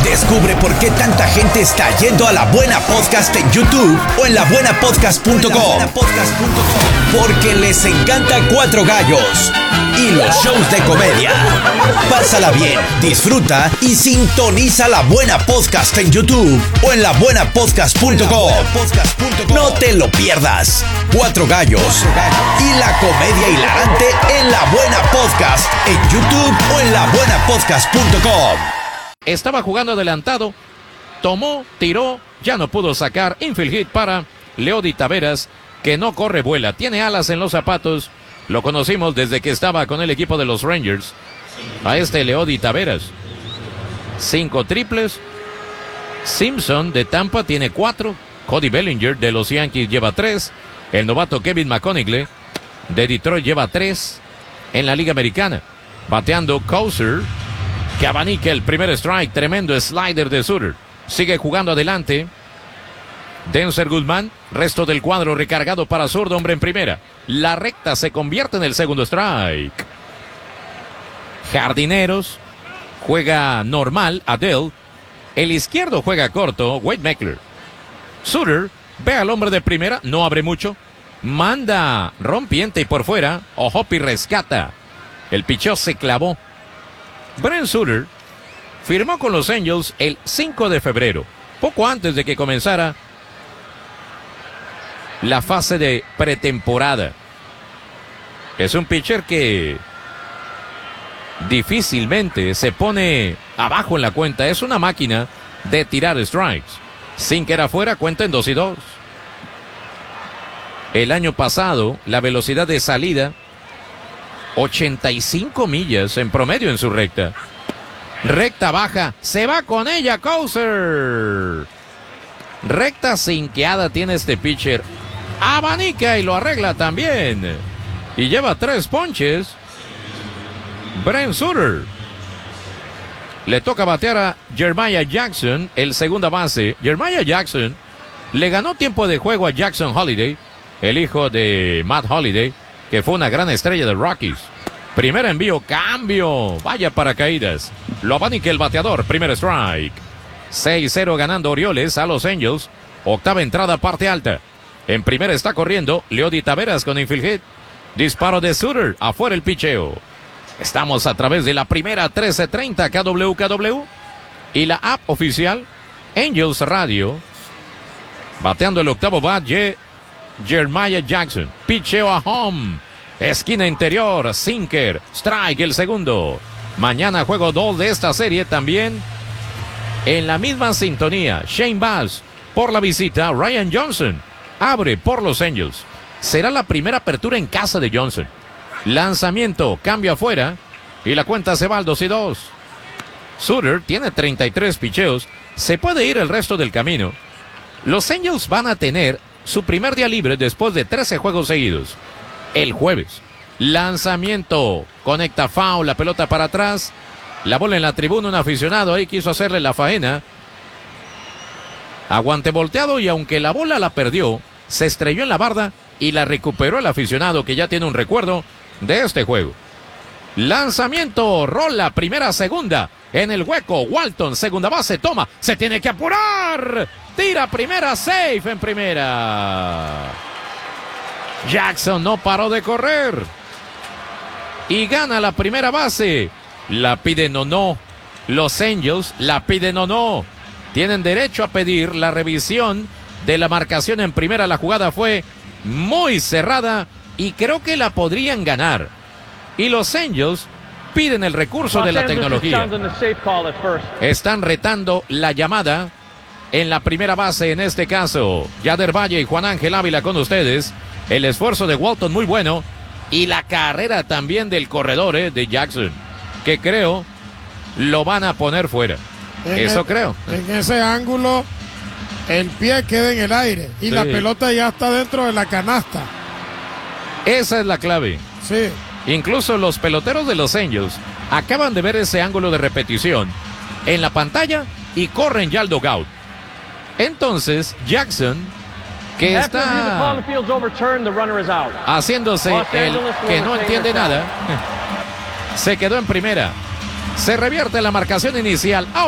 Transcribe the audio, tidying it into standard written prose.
Descubre por qué tanta gente está yendo a La Buena Podcast en YouTube o en labuenapodcast.com. Porque les encanta Cuatro Gallos y los shows de comedia. Pásala bien, disfruta y sintoniza La Buena Podcast en YouTube o en labuenapodcast.com. No te lo pierdas. Cuatro Gallos y la comedia hilarante en La Buena Podcast en YouTube o en labuenapodcast.com. Estaba jugando adelantado, tomó, tiró, ya no pudo sacar. Infield hit para Leody Taveras, que no corre, vuela, tiene alas en los zapatos. Lo conocimos desde que estaba con el equipo de los Rangers. A Leody Taveras. 5 triples. Simpson de Tampa tiene 4. Cody Bellinger de los Yankees lleva 3. El novato Kevin McConaughey de Detroit lleva 3 en la Liga Americana. Bateando Cowser, que abanica el primer strike. Tremendo slider de Sutter. Sigue jugando adelante Denzer Guzmán. Resto del cuadro recargado para zurdo, hombre en primera. La recta se convierte en el segundo strike. Jardineros. Juega normal Adele. El izquierdo juega corto Wade Meckler. Sutter ve al hombre de primera. No abre mucho. Manda rompiente y por fuera. Ojopi rescata. El picheo se clavó. Brent Sutter firmó con los Angels el 5 de febrero, poco antes de que comenzara la fase de pretemporada. Es un pitcher que difícilmente se pone abajo en la cuenta. Es una máquina de tirar strikes. Sinker afuera, cuenta en 2-2. El año pasado, la velocidad de salida 85 millas en promedio en su recta. Recta baja, se va con ella Cowser. Recta sinqueada tiene este pitcher. Abanica y lo arregla también. Y lleva 3 ponches. Brent Sutter. Le toca batear a Jeremiah Jackson, el segunda base. Jeremiah Jackson le ganó tiempo de juego a Jackson Holliday, el hijo de Matt Holliday, que fue una gran estrella de Rockies. Primer envío, cambio. Vaya paracaídas. Lo abanica el bateador, primer strike. 6-0 ganando Orioles a los Angels. Octava entrada, parte alta. En primera está corriendo Leody Taveras con infield hit. Disparo de Sutter, afuera el picheo. Estamos a través de la primera 1330 KWKW y la app oficial Angels Radio. Bateando el octavo bat, Jeremiah Jackson. Picheo a home. Esquina interior, sinker, strike el segundo. Mañana juego 2 de esta serie también. En la misma sintonía, Shane Baz por la visita. Ryan Johnson abre por los Angels. Será la primera apertura en casa de Johnson. Lanzamiento, cambio afuera y la cuenta se va al 2-2. Sutter tiene 33 picheos. Se puede ir el resto del camino. Los Angels van a tener su primer día libre después de 13 juegos seguidos. El jueves. Lanzamiento. Conecta foul, la pelota para atrás. La bola en la tribuna, un aficionado ahí quiso hacerle la faena. Aguante volteado y aunque la bola la perdió, se estrelló en la barda y la recuperó el aficionado que ya tiene un recuerdo de este juego. Lanzamiento, rola, primera, segunda. En el hueco, Walton, segunda base, toma. Se tiene que apurar. Tira primera, safe en primera. Jackson no paró de correr. Y gana la primera base. La piden o no. Los Angels la piden o no. Tienen derecho a pedir la revisión de la marcación en primera. La jugada fue muy cerrada y creo que la podrían ganar. Y los Angels piden el recurso de la tecnología. Están retando la llamada en la primera base, en este caso. Yader Valle y Juan Ángel Ávila con ustedes. El esfuerzo de Walton muy bueno. Y la carrera también del corredor de Jackson, que creo lo van a poner fuera. Eso creo. En ese ángulo el pie queda en el aire y la pelota ya está dentro de la canasta. Esa es la clave. Sí. Incluso los peloteros de los Angels acaban de ver ese ángulo de repetición en la pantalla y corren ya al dugout. Entonces Jackson, que está haciéndose el que no entiende nada, se quedó en primera. Se revierte la marcación inicial.